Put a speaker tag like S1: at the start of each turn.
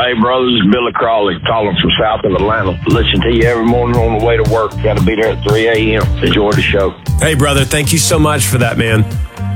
S1: Hey, brother, this is Billy Crawley calling from south of Atlanta. Listen to you every morning on the way to work. Got to be there at 3 a.m. Enjoy the show.
S2: Hey, brother, thank you so much for that, man.